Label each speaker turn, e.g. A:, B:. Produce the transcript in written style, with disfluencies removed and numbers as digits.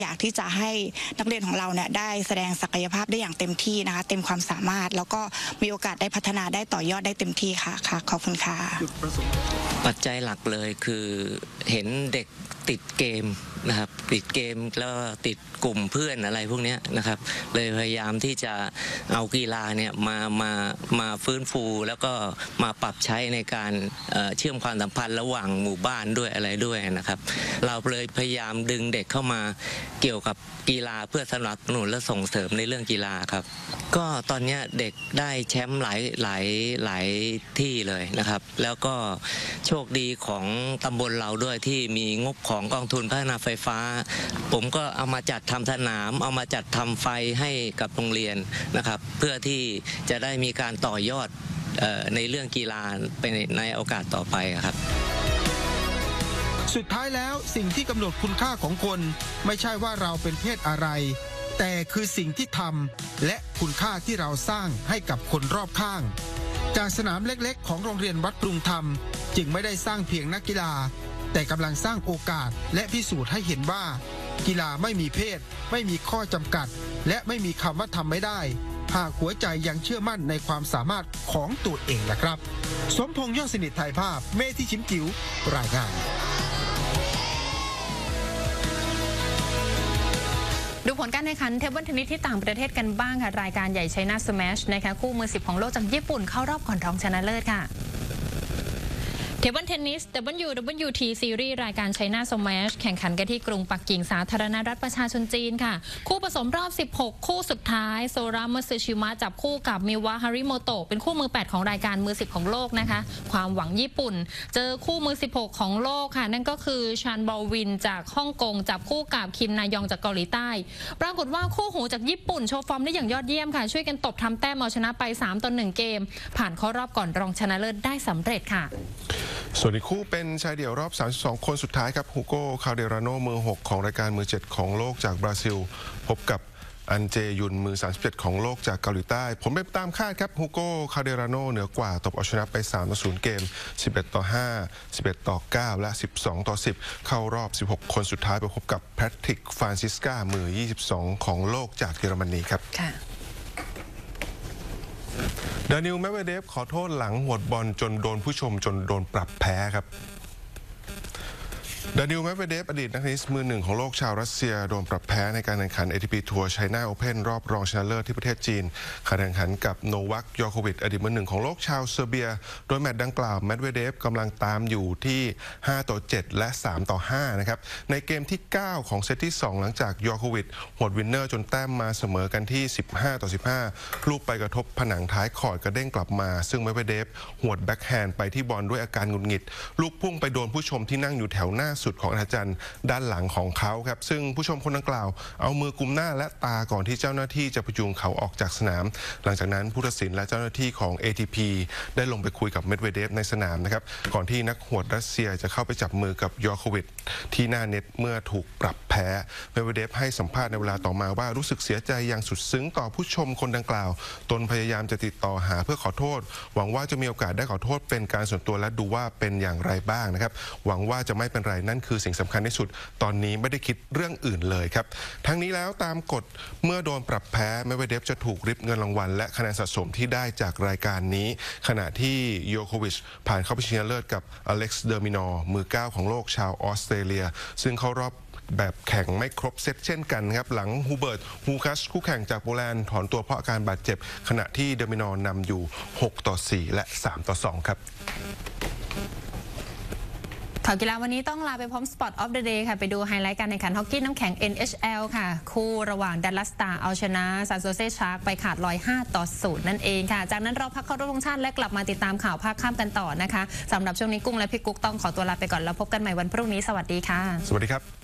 A: อยากที่จะให้นักเรียนของเราเนี่ยได้แสดงศักยภาพได้อย่างเต็มที่นะคะเต็มความสามารถแล้วก็มีโอกาสได้พัฒนาได้ต่อยอดได้เต็มที่ค่ะขอบคุณค่ะ
B: ปัจจัยหลักเลยคือเห็นเด็กติดเกมนะครับติดเกมแล้วติดกลุ่มเพื่อนอะไรพวกนี้นะครับเลยพยายามที่จะเอากีฬาเนี่ยมาฟื้นฟูแล้วก็มาปรับใช้ในการเชื่อมความสัมพันธ์ระหว่างหมู่บ้านด้วยอะไรด้วยนะครับเราเลยพยายามดึงเด็กเข้ามาเกี่ยวกับกีฬาเพื่อสนับสนุนและส่งเสริมในเรื่องกีฬาครับก็ตอนนี้เด็กได้แชมป์หลายที่เลยนะครับแล้วก็โชคดีของตำบลเราด้วยที่มีงบของกองทุนพัฒนาไฟฟ้าผมก็เอามาจัดทำสนามเอามาจัดทำไฟให้กับโรงเรียนนะครับเพื่อที่จะได้มีการต่อยอดในเรื่องกีฬาไปในโอกาสต่อไปครับ
C: สุดท้ายแล้วสิ่งที่กำหนดคุณค่าของคนไม่ใช่ว่าเราเป็นเพศอะไรแต่คือสิ่งที่ทำและคุณค่าที่เราสร้างให้กับคนรอบข้างจากสนามเล็กๆของโรงเรียนวัดปรุงธรรมจึงไม่ได้สร้างเพียงนักกีฬาแต่กำลังสร้างโอกาสและพิสูจน์ให้เห็นว่ากีฬาไม่มีเพศไม่มีข้อจำกัดและไม่มีคำว่าทำไม่ได้หากหัวใจยังเชื่อมั่นในความสามารถของตัวเองนะครับสมพงษ์ยอดสนิทถ่ายภาพเมธีชิมจิ๋วรายงาน
D: ดูผลการแข่งขันเทเบิลเทนนิสที่ต่างประเทศกันบ้างค่ะรายการใหญ่ China Smash นะคะคู่มือ10ของโลกจากญี่ปุ่นเข้ารอบก่อนรองชนะเลิศค่ะเทเบิลเทนนิส WWT ซีรีส์รายการ China Smash แข่งขันกันที่กรุงปักกิ่งสาธารณรัฐประชาชนจีนค่ะคู่ผสมรอบ16คู่สุดท้ายโซรามัตสึชิมะจับคู่กับมิวะฮาริโมโตะเป็นคู่มือ8ของรายการมือ10ของโลกนะคะความหวังญี่ปุ่นเจอคู่มือ16ของโลกค่ะนั่นก็คือชานบอลวินจากฮ่องกงจับคู่กับคิมนายองจากเกาหลีใต้ปรากฏว่าคู่หูจากญี่ปุ่นโชว์ฟอร์มได้อย่างยอดเยี่ยมค่ะช่วยกันตบทำแต้มเอาชนะไป3-1เกมผ่านเข้ารอบก่อนรองชนะเลิศได้สำเร็จค่ะ
E: ส่วนอีกคู่เป็นชายเดี่ยวรอบ32คนสุดท้ายครับฮูโก้คาเดราโนมือ6ของรายการมือ7ของโลกจากบราซิลพบกับอันเจยุนมือ37ของโลกจากเกาหลีใต้ผมเป็นตามคาดครับฮูโก้คาเดราโนเหนือกว่าตบเอาชนะไป3-0เกม11-5 11-9และ12-10เข้ารอบ16คนสุดท้ายไปพบกับแพทริกฟรานซิสกามือ22ของโลกจากเยอรมนีครับดานิล เมดเวเดฟขอโทษหลังหวดบอลจนโดนผู้ชมจนโดนปรับแพ้ครับดานิล เมดเวเดฟอดีตนักเทนนิสมือ1ของโลกชาวรัสเซียโดนปรับแพ้ในการแข่งขัน ATP ทัวร์ China Open รอบรองชนะเลิศที่ประเทศจีนการแข่งขันกับโนวัค ยอโควิชอดีตมือ1ของโลกชาวเซอร์เบียโดยแมตช์ดังกล่าวเมดเวเดฟกำลังตามอยู่ที่5-7และ3-5นะครับในเกมที่9ของเซตที่2หลังจากยอโควิชหวดวินเนอร์จนแต้มมาเสมอกันที่15-15ลูกไปกระทบผนังท้ายคอร์ตกระเด้งกลับมาซึ่งเมดเวเดฟหวดแบ็คแฮนด์ไปที่บอลด้วยอาการหงุดหงิดลูกพุ่งไปโดนผู้ชมที่นั่งอยู่แถวหน้าสุดของอาจารย์ด้านหลังของเขาครับซึ่งผู้ชมคนดังกล่าวเอามือกุมหน้าและตาก่อนที่เจ้าหน้าที่จะพยุงเขาออกจากสนามหลังจากนั้นผู้ตัดสินและเจ้าหน้าที่ของ ATP ได้ลงไปคุยกับเมดเวเดฟในสนามนะครับก่อนที่นักหวดรัสเซียจะเข้าไปจับมือกับยอโควิชที่หน้าเน็ตเมื่อถูกปรับแพ้เมดเวเดฟให้สัมภาษณ์ในเวลาต่อมาว่ารู้สึกเสียใจอย่างสุดซึ้งต่อผู้ชมคนดังกล่าวตนพยายามจะติดต่อหาเพื่อขอโทษหวังว่าจะมีโอกาสได้ขอโทษเป็นการส่วนตัวและดูว่าเป็นอย่างไรบ้างนะครับหวังว่าจะไม่เป็นไรนั่นคือสิ่งสำคัญที่สุดตอนนี้ไม่ได้คิดเรื่องอื่นเลยครับทั้งนี้แล้วตามกฎเมื่อโดนปรับแพ้เมดเวเดฟจะถูกริบเงินรางวัลและคะแนนสะสมที่ได้จากรายการนี้ขณะที่โยโควิชผ่านเข้าไปชิงชนะเลิศกับอเล็กซ์เดอร์มินอร์มือ9ของโลกชาวออสเตรเลียซึ่งเข้ารอบแบบแข่งไม่ครบเซตเช่นกันครับหลังฮูเบิร์ตฮูคัชคู่แข่งจากโปแลนด์ถอนตัวเพราะอาการบาดเจ็บขณะที่เดอร์มินอร์นำอยู่6-4และ3-2ครับ
D: ข่าวกีฬาวันนี้ต้องลาไปพร้อม Spot of the Day ค่ะไปดูไฮไลท์การแข่งขันฮอกกี้น้ำแข็ง NHL ค่ะคู่ระหว่างดัลลัสสตาร์เอาชนะซานโซเซชาร์กไปขาดลอย5-0นั่นเองค่ะจากนั้นเราพักเข้ารอบธงชาติและกลับมาติดตามข่าวภาคค่ำกันต่อนะคะสำหรับช่วงนี้กุ้งและพี่กุ๊กต้องขอตัวลาไปก่อนแล้วพบกันใหม่วันพรุ่งนี้สวัสดีค่ะ
E: สวัสดีครับ